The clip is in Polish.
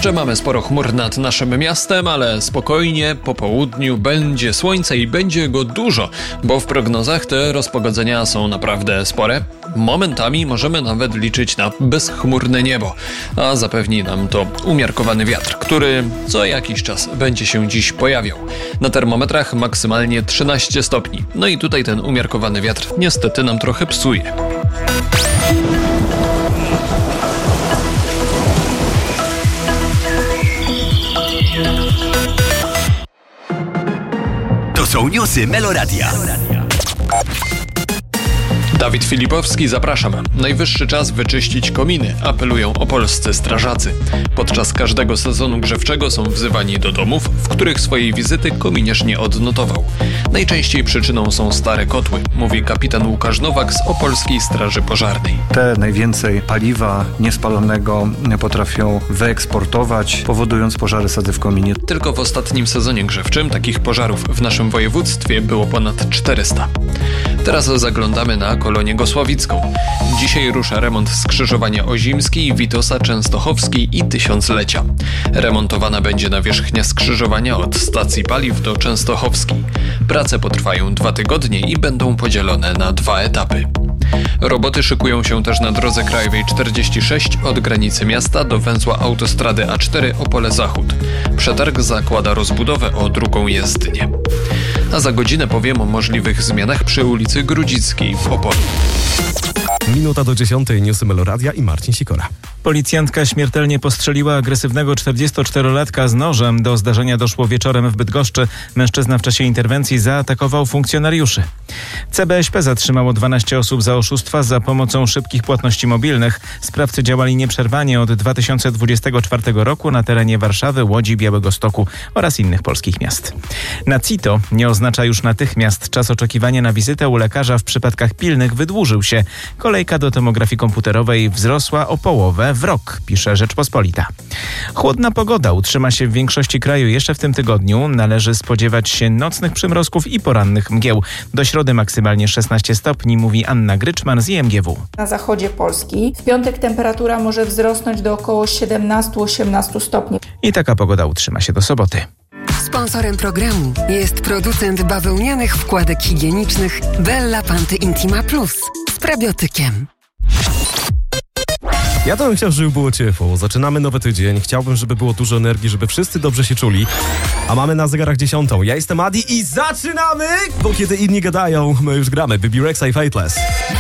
Jeszcze mamy sporo chmur nad naszym miastem, ale spokojnie, po południu będzie słońce i będzie go dużo, bo w prognozach te rozpogodzenia są naprawdę spore. Momentami możemy nawet liczyć na bezchmurne niebo, a zapewni nam to umiarkowany wiatr, który co jakiś czas będzie się dziś pojawiał. Na termometrach maksymalnie 13 stopni. No i tutaj ten umiarkowany wiatr niestety nam trochę psuje. To są newsy Meloradia. Dawid Filipowski, zapraszam. Najwyższy czas wyczyścić kominy, apelują opolscy strażacy. Podczas każdego sezonu grzewczego są wzywani do domów, w których swojej wizyty kominierz nie odnotował. Najczęściej przyczyną są stare kotły, mówi kapitan Łukasz Nowak z Opolskiej Straży Pożarnej. Te najwięcej paliwa niespalonego potrafią wyeksportować, powodując pożary sadzy w kominie. Tylko w ostatnim sezonie grzewczym takich pożarów w naszym województwie było ponad 400. Teraz zaglądamy na Kolonię Gosławicką. Dzisiaj rusza remont skrzyżowania Ozimskiej, Witosa, Częstochowskiej i Tysiąclecia. Remontowana będzie nawierzchnia skrzyżowania od stacji paliw do Częstochowskiej. Prace potrwają 2 tygodnie i będą podzielone na 2 etapy. Roboty szykują się też na drodze krajowej 46 od granicy miasta do węzła autostrady A4 Opole Zachód. Przetarg zakłada rozbudowę o drugą jezdnię. A za godzinę powiem o możliwych zmianach przy ulicy Grudzickiej w Opolu. Minuta do 10. Newsy Meloradia i Marcin Sikora. Policjantka śmiertelnie postrzeliła agresywnego 44-latka z nożem. Do zdarzenia doszło wieczorem w Bydgoszczy. Mężczyzna w czasie interwencji zaatakował funkcjonariuszy. CBŚP zatrzymało 12 osób za oszustwa za pomocą szybkich płatności mobilnych. Sprawcy działali nieprzerwanie od 2024 roku na terenie Warszawy, Łodzi, Białegostoku oraz innych polskich miast. Na CITO nie oznacza już natychmiast. Czas oczekiwania na wizytę u lekarza w przypadkach pilnych wydłużył się. Kolejka do tomografii komputerowej wzrosła o połowę w rok, pisze Rzeczpospolita. Chłodna pogoda utrzyma się w większości kraju jeszcze w tym tygodniu. Należy spodziewać się nocnych przymrozków i porannych mgieł. Do środy maksymalnie 16 stopni, mówi Anna Gryczman z IMGW. Na zachodzie Polski w piątek temperatura może wzrosnąć do około 17-18 stopni. I taka pogoda utrzyma się do soboty. Sponsorem programu jest producent bawełnianych wkładek higienicznych Bella Panty Intima Plus z prebiotykiem. Ja to bym chciał, żeby było ciepło. Zaczynamy nowy tydzień. Chciałbym, żeby było dużo energii, żeby wszyscy dobrze się czuli. A mamy na zegarach 10. Ja jestem Adi i zaczynamy! Bo kiedy inni gadają, my już gramy. Bibi Rexa i Fateless.